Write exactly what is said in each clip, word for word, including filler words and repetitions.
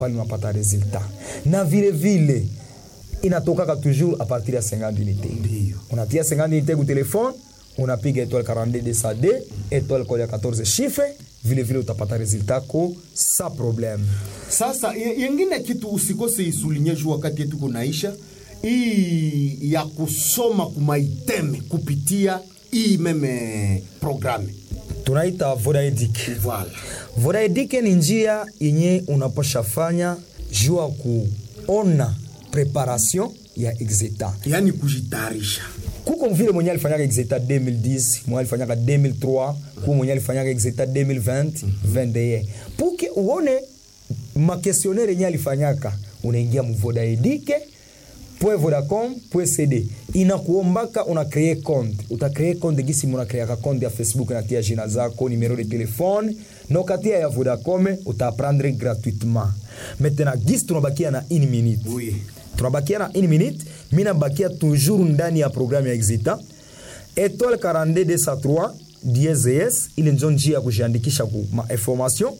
pale unapata resultat. Na vile vile inatoka toujours à partir ya cinquante unités. Ndio. Unatia cinquante unités kwa telefone, unapiga étoile quarante-deux deux cent deux, étoile kwa quatorze chiffres, vile vile utapata resultat ko sa problème. Sasa yengine kitu usikose isulinyeshu wakati yetu kunaisha hii ya kusoma kumaiteme kupitia hii meme programe tunaita Vodaedic. Voilà. Vodaedic ni njia yenye unaposha fanya jua kuona preparation ya exeta, yani kujitayarisha. Kuko vile mwenye alifanyaka exeta deux mille dix, mwenye alifanyaka deux mille trois, kuko mwenye alifanyaka exeta deux mille vingt, vingt et un. Pour que uone ma questionnaire yenye alifanyaka, unaingia mu Vodaedic point vodacom point c d. Inakuombaka una créer compte. Uta créer compte gisi muna créer compte ya Facebook na tia jina zako, numéro de téléphone, no katia ya Vodacom uta apprendre gratuitement. Maintenant gisi tunabakia na une minute. Oui. Tunabakia na une minute, mina bakia toujours ndani ya programme ya Exita. Étoile quarante-deux deux cent trois dièse ile ndio njia ya kujiandikisha ku ma information.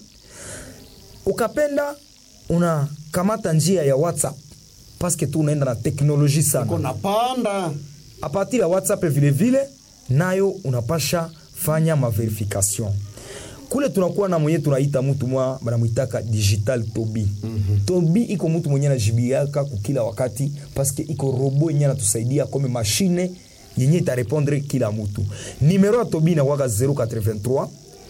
Ukapenda una kamata njia ya WhatsApp parce que tu unaenda na teknolojia sana. Kuna panda. A partir ya WhatsApp vile vile nayo unapasha fanya ma verification. Kule tunakuwa na mwenye tunaita mtu mwa banamuitaka digital Tobi. Mm-hmm. Tobi iko mtu mwenye anajibiaka kukila wakati parce que iko robot yenye anatusaidia kama machine yenye ita répondre kila mtu. Numero ya Tobi na waka zero eighty-three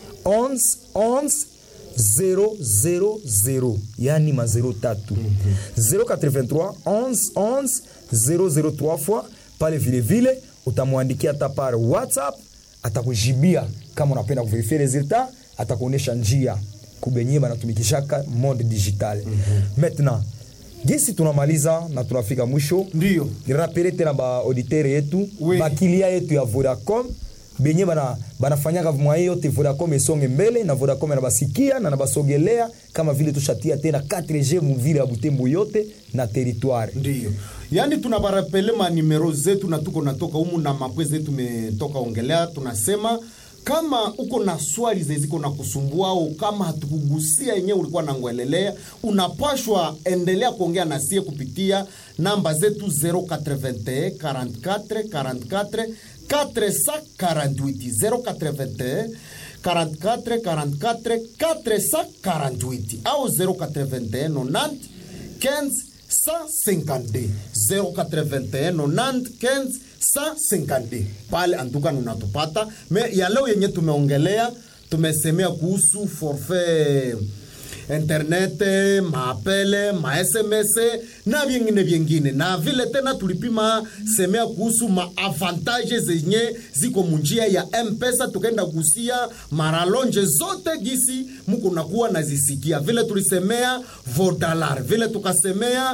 onze onze zero zero zero, yani ma zero tatu. Mm-hmm. zero eighty-three onze onze zero zero trois fois pale vile vile utamwandikia hata par WhatsApp, atakujibia kama unapenda kuverify resultat, atakuonesha njia kubenye banatumikishaka monde digital. Mm-hmm. Maintenant gisi tunamaliza na tunafika mwisho, ndio nirapele tena ba auditeur yetu, oui, ba kilia yetu ya Vodacom benye bana banafanyaka mwaye yote Vodacom esonge mbele na Vodacom na basikia na nabasogelea kama vile tushatia tena quatre G muvile ya Butembo yote na territoire. Ndio. Yani tunabarapele ma numero zetu na tuko natoka humu na mapwe zetu tumetoka ongelea, tunasema kama uko na swali zeziko na kusumbua au kama hatukugusia yenyewe ulikuwa nangoelelea, unapashwa endelea kuongea na sie kupitia namba zetu zero eight one forty-four forty-four quatre cent quarante-huit zero eight one forty-four forty-four quatre cent quarante-huit au zero eight one ninety quinze cent cinquante zero eight one ninety quinze cent cinquante. Pale antuka unatupata. Me ya leo yenye tumeongelea, tumesemea kuhusu forfait internet, maapele, ma S M S na vingine vingine. Na vile tena tulipima semea kuhusu ma avantages zenye ziko munjia ya M-Pesa, tukaenda kusia maralonje zote gisi muko nakuwa nazisikia. Vile tulisemea Vodalar, vile tukasemea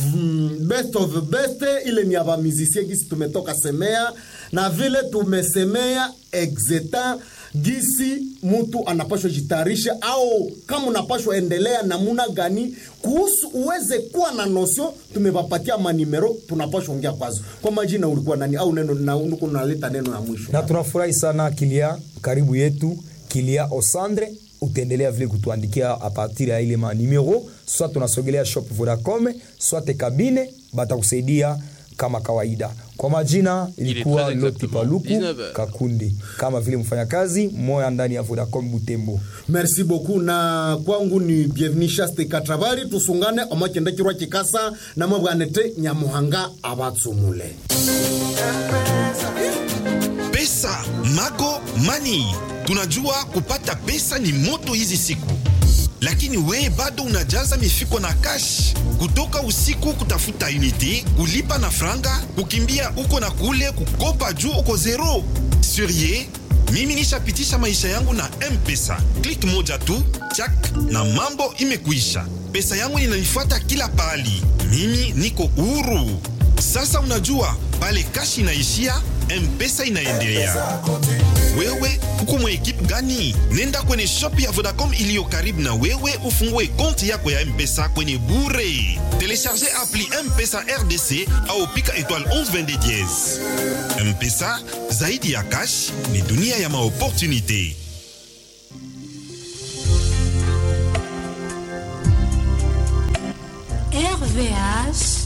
best of best ile ni aba musicien gisi tumetoka semea, na vile tumesemea Exeta gisi mtu anapashwa jitarisha au kama unapashwa endelea namuna gani kuhusu uweze kuwa na nosio. Tumewapatia manimero tunapashwa ongea kwazo. Kwa majina ulikuwa nani au neno na unuko unaleta neno ya mwisho? Na tunafurahi sana Kilia karibu yetu Kilia Osandre, utaendelea vile kutuandikia a partir ya ile manimero, soit tunasogelea shop Vodacom soit kabine batakusaidia kama kawaida. Kwa majina ilikuwa Loti Paluku Kakundi, kama vile mfanyakazi moya ndani ya Vodacom Butembo. Merci beaucoup. Na kwangu ni Bienvenue Chaste Katravari, tusungane omakenda kirwa kikasa na mabwanete Nyamuhanga abatsumule. Pesa, Mago, Money. Tunajua kupata pesa ni moto hizi siku. Lakini we bado unajaza mifuko na cash, kutoka usiku kutafuta unity, kulipa na franga, kukimbia uko na kule, kukopa juu uko zero. Surie, mimi nishapitisha maisha yangu na M-Pesa. Click moja tu, chak, na mambo imekuisha. Pesa yangu inanifuata kila pali. Mimi niko huru. Sasa unajua, pale cash inaishia, M-Pesa inaendelea. Wewe, uko mwa ekipe gani? Nenda kwenye shop ya Vodacom iliyo karibu na wewe, ufungue konti yako ya M-Pesa kwenye bure. Telecharge appli M-Pesa R D C au pika étoile onze vingt-deux dièse. M-Pesa, zaidi ya cash, ni dunia ya maopportunité. V H